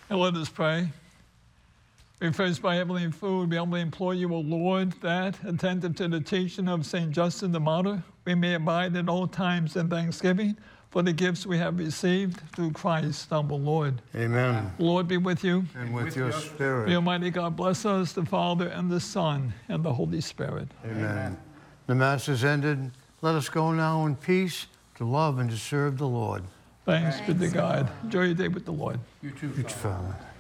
And let us pray. Refreshed by heavenly food, we humbly implore you, O Lord, that, attentive to the teaching of St. Justin the Martyr, we may abide at all times in thanksgiving for the gifts we have received through Christ, our Lord. Amen. Lord be with you. And with your May spirit. Almighty God bless us, the Father, and the Son, and the Holy Spirit. Amen. The Mass is ended. Let us go now in peace to love and to serve the Lord. Thanks be to God. Enjoy your day with the Lord. You too, Each Father. Father.